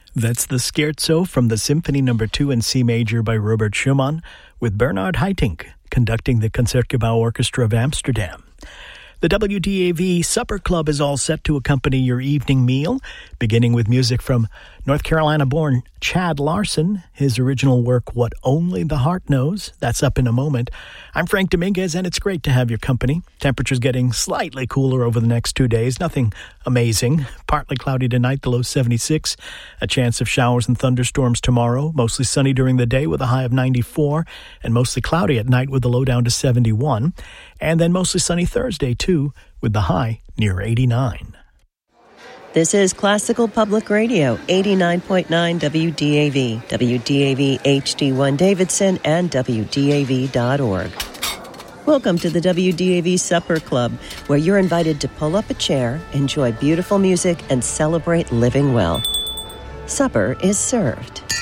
That's the Scherzo from the Symphony No. 2 in C major by Robert Schumann, with Bernard Haitink conducting the Concertgebouw Orchestra of Amsterdam. The WDAV Supper Club is all set to accompany your evening meal, beginning with music from North Carolina-born Chad Larson, his original work, What Only the Heart Knows. That's up in a moment. I'm Frank Dominguez, and it's great to have your company. Temperatures getting slightly cooler over the next 2 days. Nothing amazing. Partly cloudy tonight, the low 76. A chance of showers and thunderstorms tomorrow. Mostly sunny during the day with a high of 94, and mostly cloudy at night with the low down to 71. And then mostly sunny Thursday, too, with the high near 89. This is Classical Public Radio, 89.9 WDAV, WDAV HD1 Davidson, and WDAV.org. Welcome to the WDAV Supper Club, where you're invited to pull up a chair, enjoy beautiful music, and celebrate living well. Supper is served.